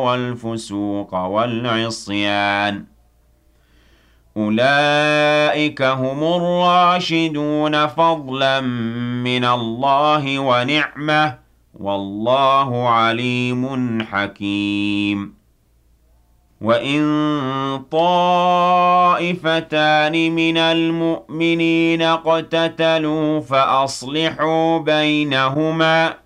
والفسوق والعصيان أولئك هم الراشدون فضلا من الله ونعمة والله عليم حكيم وإن طائفتان من المؤمنين اقتتلوا فأصلحوا بينهما